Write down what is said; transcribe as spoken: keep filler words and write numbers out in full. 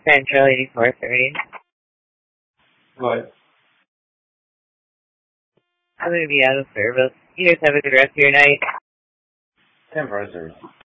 Central eighty-four thirty. What? I'm going to be out of service. You guys have a good rest of your night. ten for our service.